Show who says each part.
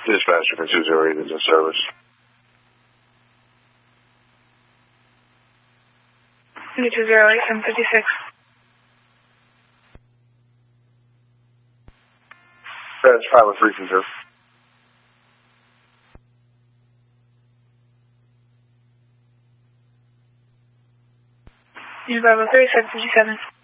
Speaker 1: Dispatcher for 208 is in service.
Speaker 2: Unit 208, 756.
Speaker 1: That's 503 from 2.
Speaker 2: Unit 503, 757.